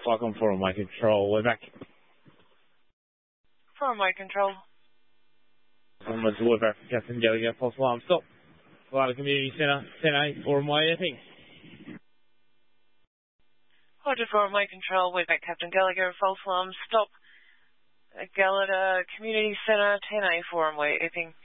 Welcome for my control. We're back. For my control. We're back. Captain Gallagher, false alarm. Stop. Florida Community Centre, 10A, for my epping. Roger, for my control. We're back, Captain Gallagher, false alarm. Stop. Gallagher Community Centre, 10A, for my epping.